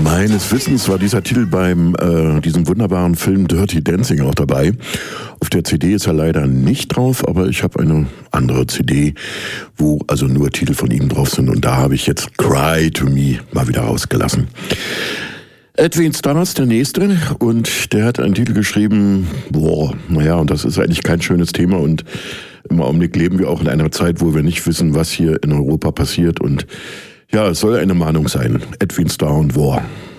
Meines Wissens war dieser Titel beim diesem wunderbaren Film Dirty Dancing auch dabei. Auf der CD ist er leider nicht drauf, aber ich habe eine andere CD, wo also nur Titel von ihm drauf sind. Und da habe ich jetzt Cry to Me mal wieder rausgelassen. Edwin Stanners, der Nächste, und der hat einen Titel geschrieben, und das ist eigentlich kein schönes Thema, und im Augenblick leben wir auch in einer Zeit, wo wir nicht wissen, was hier in Europa passiert, und ja, es soll eine Mahnung sein. Edwin Starr und War.